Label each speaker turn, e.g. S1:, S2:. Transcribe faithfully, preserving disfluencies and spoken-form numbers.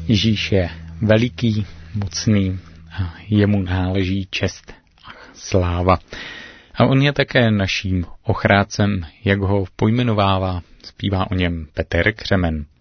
S1: Ježíš je veliký, mocný a jemu náleží čest a sláva. A on je také naším ochráncem, jak ho pojmenovává, zpívá o něm Petr Křemen.